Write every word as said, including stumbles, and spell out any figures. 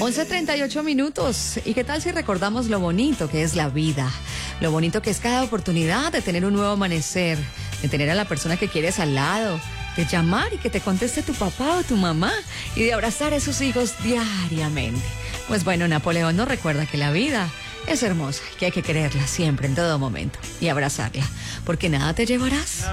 once treinta y ocho minutos. ¿Y qué tal si recordamos lo bonito que es la vida? Lo bonito que es cada oportunidad de tener un nuevo amanecer, de tener a la persona que quieres al lado, de llamar y que te conteste tu papá o tu mamá y de abrazar a esos hijos diariamente. Pues bueno, Napoleón nos recuerda que la vida es hermosa, que hay que quererla siempre, en todo momento, y abrazarla, porque nada te llevarás.